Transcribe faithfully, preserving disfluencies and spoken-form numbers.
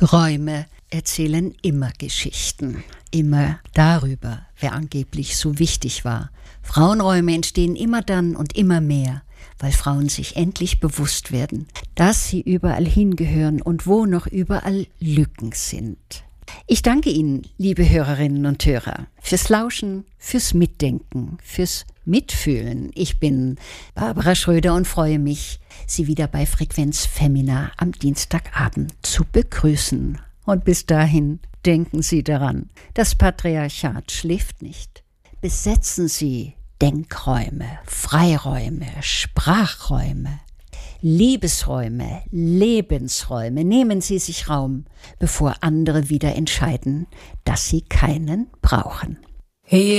Räume erzählen immer Geschichten, immer darüber, wer angeblich so wichtig war. Frauenräume entstehen immer dann und immer mehr, weil Frauen sich endlich bewusst werden, dass sie überall hingehören und wo noch überall Lücken sind. Ich danke Ihnen, liebe Hörerinnen und Hörer, fürs Lauschen, fürs Mitdenken, fürs Mitfühlen. Ich bin Barbara Schröder und freue mich, Sie wieder bei Frequenz Femina am Dienstagabend zu begrüßen. Und bis dahin denken Sie daran, das Patriarchat schläft nicht. Besetzen Sie Denkräume, Freiräume, Sprachräume, Liebesräume, Lebensräume. Nehmen Sie sich Raum, bevor andere wieder entscheiden, dass sie keinen brauchen. Hey.